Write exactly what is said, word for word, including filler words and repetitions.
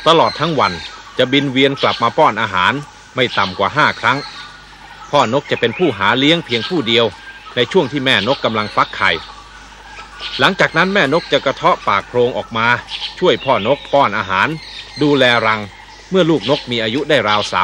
ตลอดทั้งวันจะบินเวียนกลับมาป้อนอาหารไม่ต่ำกว่าห้าครั้งพ่อนกจะเป็นผู้หาเลี้ยงเพียงผู้เดียวในช่วงที่แม่นกกำลังฟักไข่หลังจากนั้นแม่นกจะกระเทาะปากโพรงออกมาช่วยพ่อนกป้อนอาหารดูแลรังเมื่อลูกนกมีอายุได้ราวสาม